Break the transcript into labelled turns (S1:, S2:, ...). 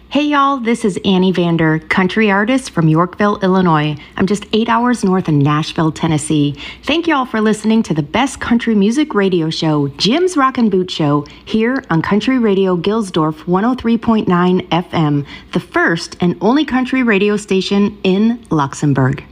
S1: Hey y'all, this is Annie Vander, country artist from Yorkville, Illinois. I'm just 8 hours north of Nashville, Tennessee. Thank y'all for listening to the best country music radio show, Jim's Rockin' Boot Show, here on Country Radio Gilsdorf 103.9 FM, the first and only country radio station in Luxembourg.